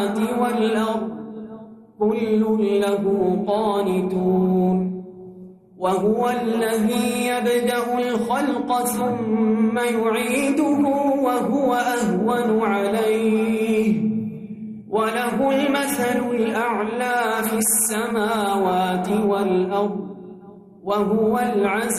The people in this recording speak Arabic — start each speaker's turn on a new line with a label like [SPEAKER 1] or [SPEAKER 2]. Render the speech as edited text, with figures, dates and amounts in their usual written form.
[SPEAKER 1] والأرض كل له قانتون وهو الذي يبدأ الخلق ثم يعيده وهو أهون عليه وله المثل الأعلى في السماوات والأرض وهو العزيز